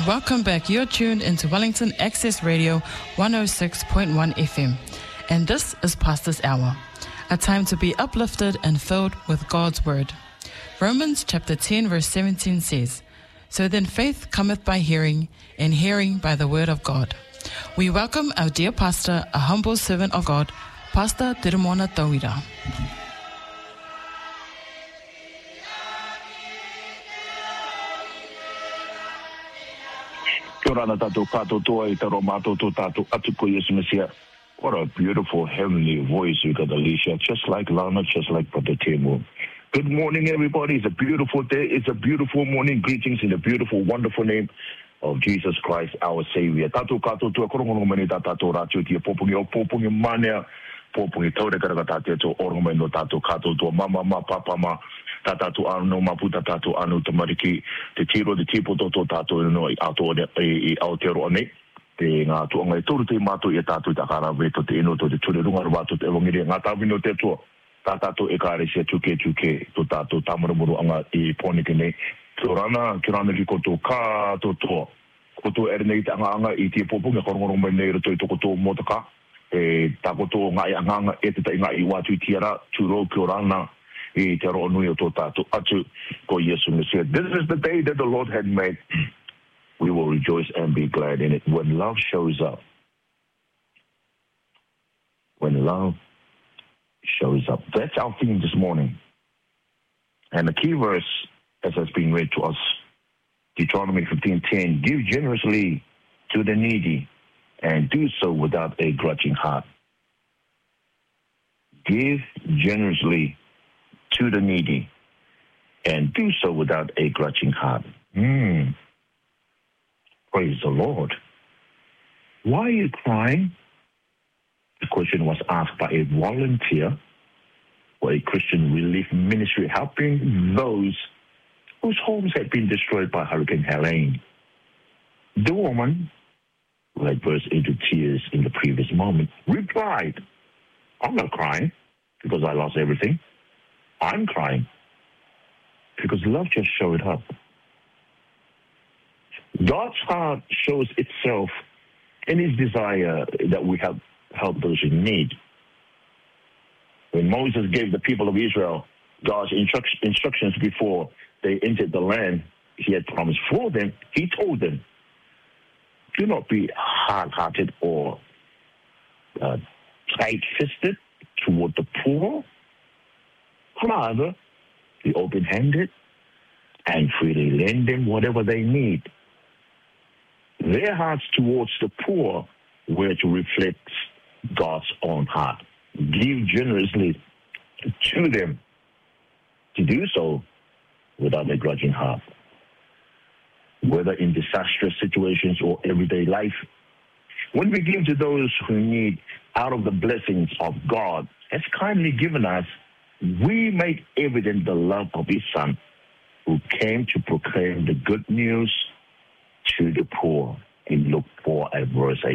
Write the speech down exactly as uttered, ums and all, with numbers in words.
Welcome back. You're tuned into Wellington Access Radio one oh six point one F M. And this is Pastor's Hour, a time to be uplifted and filled with God's Word. Romans chapter ten verse seventeen says, "So then faith cometh by hearing, and hearing by the Word of God." We welcome our dear pastor, a humble servant of God, Pastor Tirumona Tauira. What a beautiful heavenly voice you got, Alicia, just like Lana, just like Brother Temu. Good morning, everybody. It's a beautiful day. It's a beautiful morning. Greetings in the beautiful, wonderful name of Jesus Christ, our Savior. Tatu kato tu akoro mani tatu rachu ti popungi o popungi mania popungi tore kara tate to oromeno tatu kato tu mama ma papa ma tatu anu maputa tatu anu tamariki te tiro de tipo to tatu no auto de e autero ne te nga tu ngai turu te mato e tatu takara veto te ino to te tule runga bato te evangeli nga tavino te to tatu e kare se tuke tuke to tatu tamuru anga e ponike ne Torana, Kirana Rikoto, Ka, Toto, Koto Ernate, Anga, Iti Popo, Hormone, Toto Motoka, Takoto, Nanga, Etita, Iwatu Tiara, Churo, Kurana, Etero Nuyo Tota, to Atu, Ko Yesu Monsieur. This is the day that the Lord had made. We will rejoice and be glad in it. When love shows up, when love shows up. That's our theme this morning. And the key verse, as has been read to us, Deuteronomy fifteen ten, give generously to the needy and do so without a grudging heart. Give generously to the needy and do so without a grudging heart. Mm. Praise the Lord. Why are you crying? The question was asked by a volunteer for a Christian relief ministry helping those whose homes had been destroyed by Hurricane Helene. The woman, who had burst into tears in the previous moment, replied, "I'm not crying because I lost everything. I'm crying because love just showed up." God's heart shows itself in his desire that we help, help those in need. When Moses gave the people of Israel God's instruct- instructions before they entered the land he had promised for them, he told them, do not be hard-hearted or uh, tight-fisted toward the poor. Rather, be open-handed and freely lend them whatever they need. Their hearts towards the poor were to reflect God's own heart. Give generously to them. To do so without a grudging heart. Whether in disastrous situations or everyday life, when we give to those who need out of the blessings of God has kindly given us, we make evident the love of his Son, who came to proclaim the good news to the poor in Luke four and verse eight.